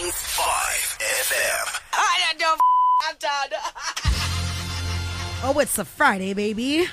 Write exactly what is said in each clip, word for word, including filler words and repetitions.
five F M. I don't I'm done. Oh, it's a Friday, baby.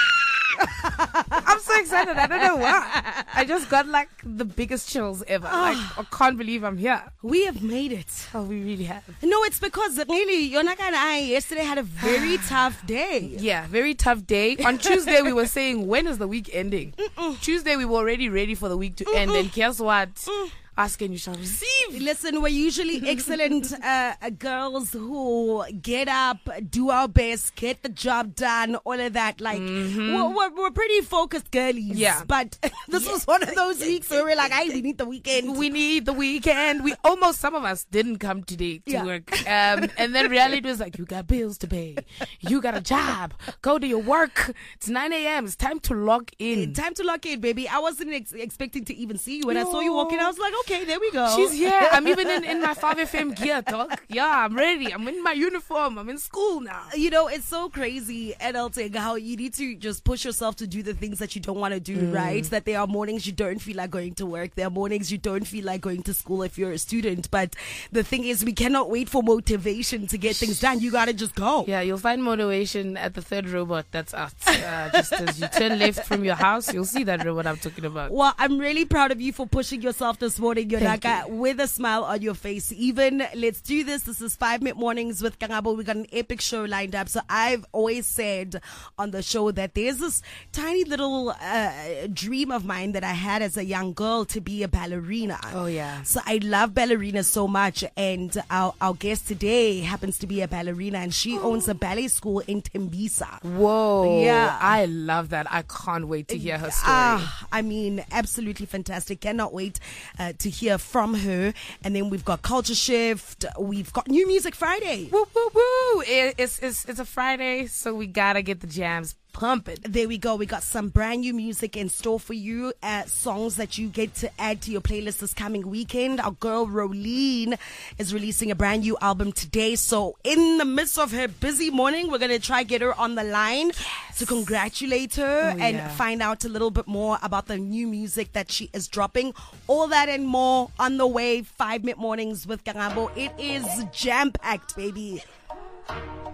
I'm so excited. I don't know why. I just got like the biggest chills ever. Like, I can't believe I'm here. We have made it. Oh, we really have. No, it's because really, Yonaka and I yesterday had a very tough day. Yeah, very tough day. On Tuesday, we were saying, when is the week ending? Mm-mm. Tuesday, we were already ready for the week to Mm-mm. end. And guess what? Mm. Ask and you shall receive. Listen, we're usually excellent uh, girls who get up, do our best, get the job done, all of that. Like, mm-hmm. we're, we're, we're pretty focused girlies. Yeah. But this yeah. was one of those weeks where we're like, hey, we need the weekend. We need the weekend. We almost, some of us didn't come today to yeah. work. Um, and then reality was like, you got bills to pay. You got a job. Go to your work. It's nine a.m. It's time to log in. Time to log in, baby. I wasn't ex- expecting to even see you. When no. I saw you walking, I was like, okay, there we go. She's here. I'm even in, in my five F M gear, dog. Yeah, I'm ready. I'm in my uniform. I'm in school now. You know, it's so crazy, adulting, how you need to just push yourself to do the things that you don't want to do, mm. right? That there are mornings you don't feel like going to work. There are mornings you don't feel like going to school if you're a student. But the thing is, we cannot wait for motivation to get things done. You got to just go. Yeah, you'll find motivation at the third robot that's out. Uh, just as you turn left from your house, you'll see that robot I'm talking about. Well, I'm really proud of you for pushing yourself this morning, Yonaka, with a smile on your face. Even, let's do this. This is Five Minute Mornings with Kangabo. We got an epic show lined up. So I've always said on the show that there's this tiny little uh, dream of mine that I had as a young girl to be a ballerina. Oh, yeah. So I love ballerinas so much. And our, our guest today happens to be a ballerina, and she oh. owns a ballet school in Tembisa. Whoa. Yeah. I love that. I can't wait to hear her story. Uh, I mean, absolutely fantastic. Cannot wait uh, to hear from her. And then we've got Culture Shift. We've got New Music Friday. Woo, woo, woo. It, it's, it's, it's a Friday, so we gotta get the jams pumping. There we go. We got some brand new music in store for you. Uh, songs that you get to add to your playlist this coming weekend. Our girl Rolene is releasing a brand new album today. So in the midst of her busy morning, we're going to try get her on the line yes. to congratulate her oh, and yeah. find out a little bit more about the new music that she is dropping. All that and more on the way. Five Minute Mornings with Kangabo. It is jam-packed, baby.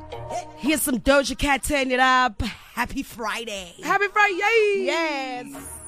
Here's some Doja Cat. Turn it up. Happy Friday. Happy Friday. Yes.